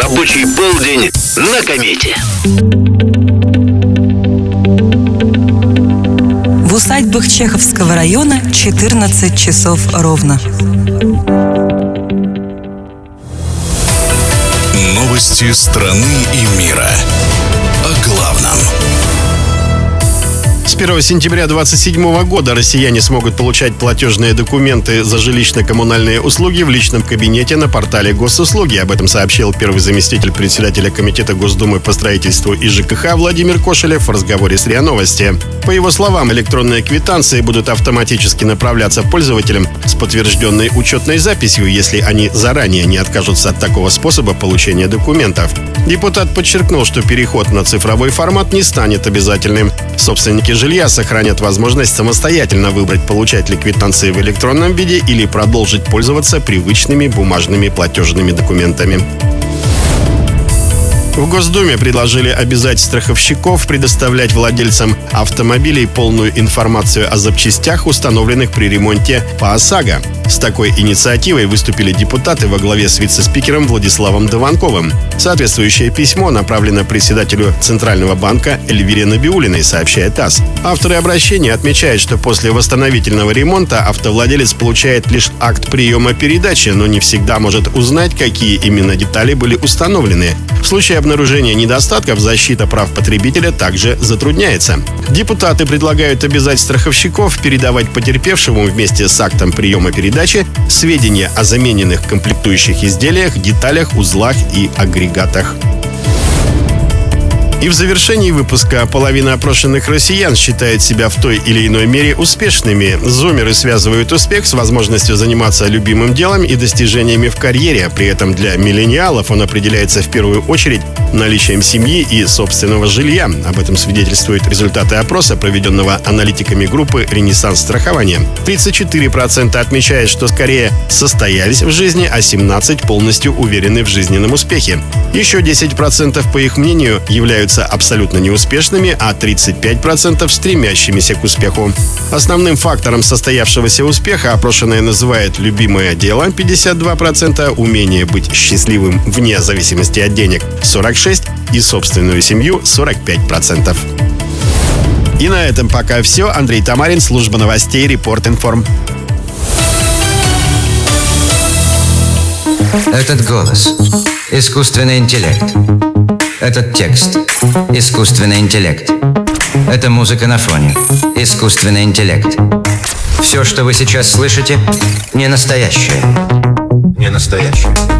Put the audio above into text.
Рабочий полдень на Комете. В усадьбах Чеховского района 14 часов ровно. Новости страны и мира. О главном. С 1 сентября 2027 года россияне смогут получать платежные документы за жилищно-коммунальные услуги в личном кабинете на портале Госуслуги. Об этом сообщил первый заместитель председателя Комитета Госдумы по строительству и ЖКХ Владимир Кошелев в разговоре с РИА Новости. По его словам, электронные квитанции будут автоматически направляться пользователям с подтвержденной учетной записью, если они заранее не откажутся от такого способа получения документов. Депутат подчеркнул, что переход на цифровой формат не станет обязательным. Собственники жилья сохранят возможность самостоятельно выбрать, получать ли квитанции в электронном виде или продолжить пользоваться привычными бумажными платежными документами. В Госдуме предложили обязать страховщиков предоставлять владельцам автомобилей полную информацию о запчастях, установленных при ремонте по ОСАГО. С такой инициативой выступили депутаты во главе с вице-спикером Владиславом Дованковым. Соответствующее письмо направлено председателю Центрального банка Эльвире Набиуллиной, сообщает ТАСС. Авторы обращения отмечают, что после восстановительного ремонта автовладелец получает лишь акт приема передачи, но не всегда может узнать, какие именно детали были установлены. В случае обнаружения недостатков защита прав потребителя также затрудняется. Депутаты предлагают обязать страховщиков передавать потерпевшему вместе с актом приема передачи сведения о замененных комплектующих изделиях, деталях, узлах и агрегатах. И в завершении выпуска половина опрошенных россиян считает себя в той или иной мере успешными. Зумеры связывают успех с возможностью заниматься любимым делом и достижениями в карьере. При этом для миллениалов он определяется в первую очередь наличием семьи и собственного жилья. Об этом свидетельствуют результаты опроса, проведенного аналитиками группы «Ренессанс страхования». 34% отмечают, что скорее состоялись в жизни, а 17% полностью уверены в жизненном успехе. Еще 10%, по их мнению, являются абсолютно неуспешными, а 35% стремящимися к успеху. Основным фактором состоявшегося успеха опрошенные называют любимое дело 52%, умение быть счастливым вне зависимости от денег 46% и собственную семью 45%. И на этом пока все. Андрей Тамарин, служба новостей Репорт-Информ. Этот голос – искусственный интеллект. Этот текст – искусственный интеллект. Эта музыка на фоне – искусственный интеллект. Все, что вы сейчас слышите, не настоящее. Не настоящее.